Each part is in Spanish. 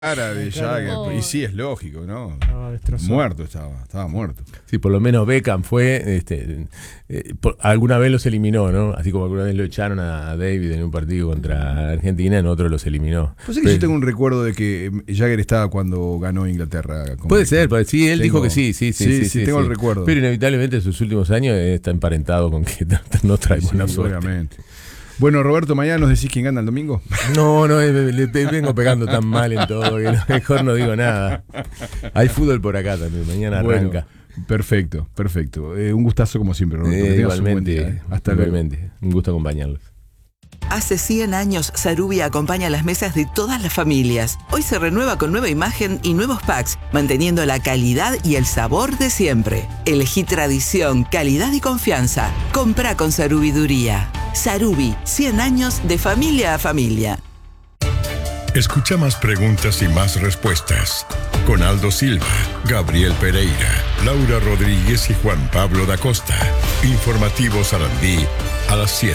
Cara de Jagger. Oh. Y sí, es lógico, ¿no? Destrozado. Muerto estaba muerto. Sí, por lo menos Beckham fue, alguna vez los eliminó, ¿no? Así como alguna vez lo echaron a David en un partido contra Argentina, en otro los eliminó. Pues es que yo tengo un recuerdo de que Jagger estaba cuando ganó Inglaterra. Puede ser, sí, él dijo que sí. Sí, tengo el recuerdo. Pero inevitablemente en sus últimos años está emparentado con que no trae buena suerte. Obviamente. Bueno, Roberto, mañana nos decís quién gana el domingo. No, le vengo pegando tan mal en todo que mejor no digo nada. Hay fútbol por acá también, mañana arranca. Bueno, perfecto. Un gustazo como siempre, Roberto. Que tengas un buen día, Hasta luego. Un gusto acompañarlos. Hace 100 años, Sarubi acompaña las mesas de todas las familias. Hoy se renueva con nueva imagen y nuevos packs, manteniendo la calidad y el sabor de siempre. Elegí tradición, calidad y confianza. Comprá con Sarubiduría. Sarubi, 100 años de familia a familia. Escucha más preguntas y más respuestas con Aldo Silva, Gabriel Pereira, Laura Rodríguez y Juan Pablo da Costa. Informativo Sarandí a las 7.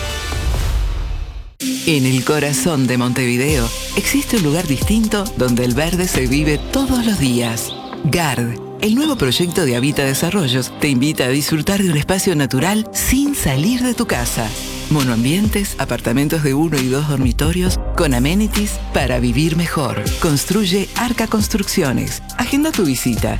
En el corazón de Montevideo existe un lugar distinto donde el verde se vive todos los días. GARD, el nuevo proyecto de Habita Desarrollos, te invita a disfrutar de un espacio natural sin salir de tu casa. Monoambientes, apartamentos de 1 y 2 dormitorios con amenities para vivir mejor. Construye Arca Construcciones. Agenda tu visita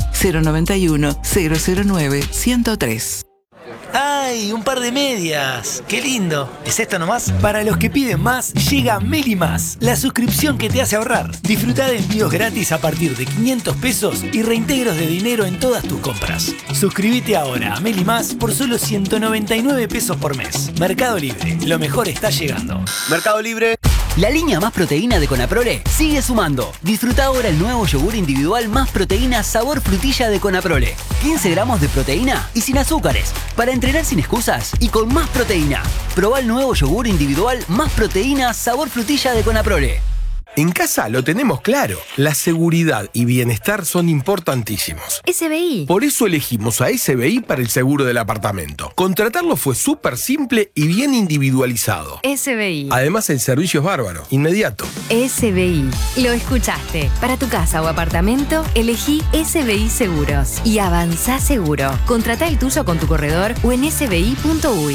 091-009-103. ¡Ay! Un par de medias. ¡Qué lindo! ¿Es esto nomás? Para los que piden más, llega Meli Más, la suscripción que te hace ahorrar. Disfruta de envíos gratis a partir de 500 pesos y reintegros de dinero en todas tus compras. Suscríbete ahora a Meli Más por solo 199 pesos por mes. Mercado Libre. Lo mejor está llegando. Mercado Libre. La línea Más Proteína de Conaprole sigue sumando. Disfruta ahora el nuevo yogur individual Más Proteína sabor frutilla de Conaprole. 15 gramos de proteína y sin azúcares. Para entrenar sin excusas y con más proteína. Probá el nuevo yogur individual Más Proteína sabor frutilla de Conaprole. En casa lo tenemos claro. La seguridad y bienestar son importantísimos. SBI. Por eso elegimos a SBI para el seguro del apartamento. Contratarlo fue súper simple y bien individualizado. SBI. Además, el servicio es bárbaro, inmediato. SBI. Lo escuchaste. Para tu casa o apartamento, elegí SBI Seguros. Y avanzá seguro. Contratá el tuyo con tu corredor o en sbi.uy.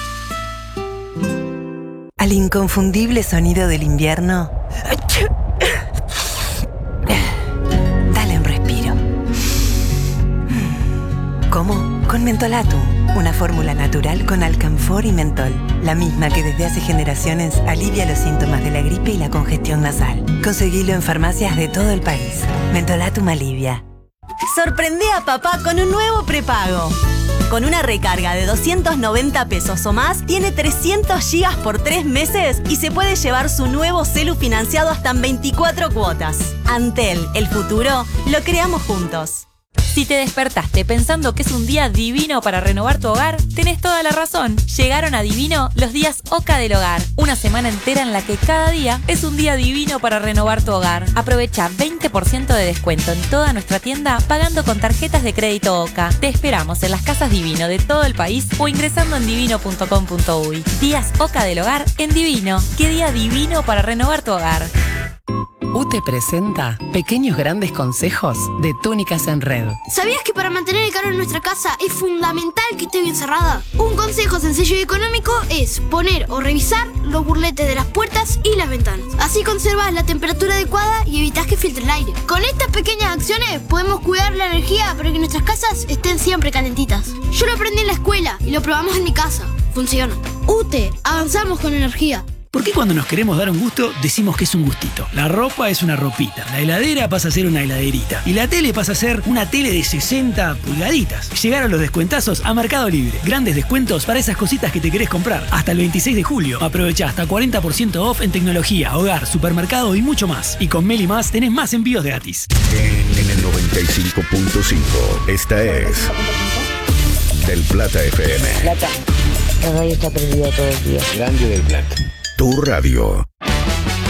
Al inconfundible sonido del invierno, dale un respiro. ¿Cómo? Con Mentolatum, una fórmula natural con alcanfor y mentol. La misma que desde hace generaciones alivia los síntomas de la gripe y la congestión nasal. Conseguilo en farmacias de todo el país. Mentolatum alivia. Sorprende a papá con un nuevo prepago. Con una recarga de 290 pesos o más, tiene 300 gigas por 3 meses y se puede llevar su nuevo celu financiado hasta en 24 cuotas. Antel, el futuro, lo creamos juntos. Si te despertaste pensando que es un día divino para renovar tu hogar, tenés toda la razón. Llegaron a Divino los días Oca del Hogar. Una semana entera en la que cada día es un día divino para renovar tu hogar. Aprovecha 20% de descuento en toda nuestra tienda pagando con tarjetas de crédito Oca. Te esperamos en las casas Divino de todo el país o ingresando en divino.com.uy. Días Oca del Hogar en Divino. ¿Qué día divino para renovar tu hogar? UTE presenta pequeños grandes consejos de Túnicas en Red. ¿Sabías que para mantener el calor en nuestra casa es fundamental que esté bien cerrada? Un consejo sencillo y económico es poner o revisar los burletes de las puertas y las ventanas. Así conservas la temperatura adecuada y evitas que filtre el aire. Con estas pequeñas acciones podemos cuidar la energía para que nuestras casas estén siempre calentitas. Yo lo aprendí en la escuela y lo probamos en mi casa. Funciona. UTE, avanzamos con energía. ¿Por qué cuando nos queremos dar un gusto decimos que es un gustito? La ropa es una ropita, la heladera pasa a ser una heladerita y la tele pasa a ser una tele de 60 pulgaditas. Llegaron los descuentazos a Mercado Libre. Grandes descuentos para esas cositas que te querés comprar. Hasta el 26 de julio. Aprovecha hasta 40% off en tecnología, hogar, supermercado y mucho más. Y con Meli Más tenés más envíos gratis. En el 95.5, esta es Del Plata FM. Plata. La radio está prendida todo el día. Grande del Plata. Tu radio.